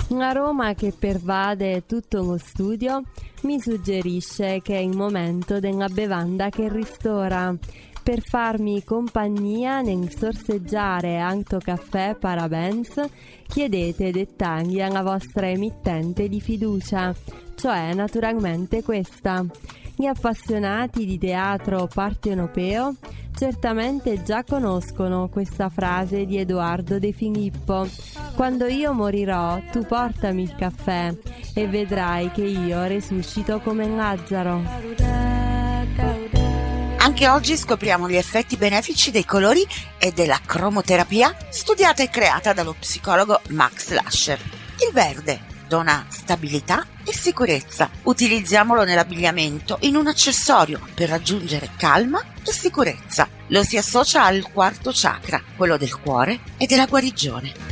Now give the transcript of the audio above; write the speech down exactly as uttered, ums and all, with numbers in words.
Un aroma che pervade tutto lo studio mi suggerisce che è il momento della bevanda che ristora. Per farmi compagnia nel sorseggiare Anto Caffè Parabens, chiedete dettagli alla vostra emittente di fiducia, cioè naturalmente questa. Gli appassionati di teatro partenopeo certamente già conoscono questa frase di Edoardo De Filippo: quando io morirò, tu portami il caffè e vedrai che io resuscito come Lazzaro. Anche oggi scopriamo gli effetti benefici dei colori e della cromoterapia studiata e creata dallo psicologo Max Lasher. Il verde dona stabilità e sicurezza. Utilizziamolo nell'abbigliamento in un accessorio per raggiungere calma e sicurezza. Lo si associa al quarto chakra, quello del cuore e della guarigione.